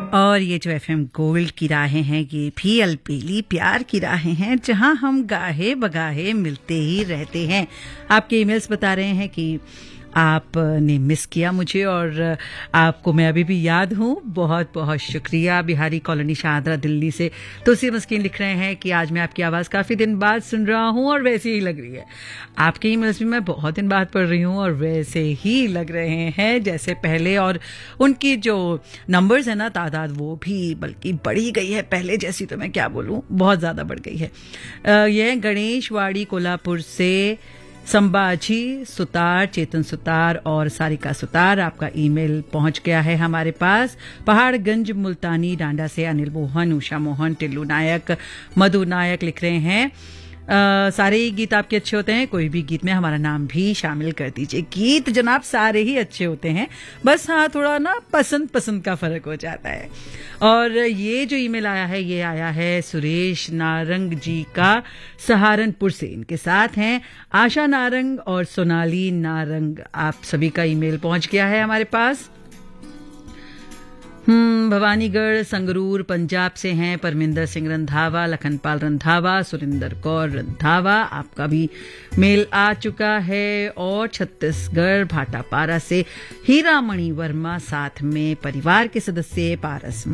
और ये जो एफएम गोल्ड की राहें हैं ये भी अलबेली प्यार की राहें हैं जहां हम गाहे बगाहे मिलते ही रहते हैं। आपके ईमेल्स बता रहे हैं कि आपने मिस किया मुझे और आपको मैं अभी भी याद हूँ। बहुत बहुत शुक्रिया। बिहारी कॉलोनी शाहदरा दिल्ली से तुलसी मस्कीन लिख रहे हैं कि आज मैं आपकी आवाज़ काफ़ी दिन बाद सुन रहा हूँ और वैसे ही लग रही है। आपके ईमेल्स भी मैं बहुत दिन बाद पढ़ रही हूँ और वैसे ही लग रहे हैं जैसे पहले। और उनकी जो नंबर्स है ना, तादाद वो भी बल्कि बढ़ी गई है, पहले जैसी तो मैं क्या बोलूँ, बहुत ज़्यादा बढ़ गई है। यह गणेशवाड़ी कोल्हापुर से संबाजी सुतार, चेतन सुतार और सारिका सुतार, आपका ईमेल पहुंच गया है हमारे पास। पहाड़गंज मुल्तानी डांडा से अनिल मोहन, उषा मोहन, टिल्लू नायक, मधु नायक लिख रहे हैं सारे ही गीत आपके अच्छे होते हैं, कोई भी गीत में हमारा नाम भी शामिल कर दीजिए। गीत जनाब सारे ही अच्छे होते हैं, बस हाँ थोड़ा ना पसंद का फर्क हो जाता है। और ये जो ईमेल आया है ये आया है सुरेश नारंग जी का सहारनपुर से। इनके साथ हैं आशा नारंग और सोनाली नारंग। आप सभी का ईमेल पहुंच गया है हमारे पास। भवानीगढ़ संगरूर पंजाब से हैं परमिंदर सिंह रंधावा, लखनपाल रंधावा, सुरिंदर कौर रंधावा, आपका भी मेल आ चुका है। और छत्तीसगढ़ भाटापारा से हीरामणि वर्मा, साथ में परिवार के सदस्य पारस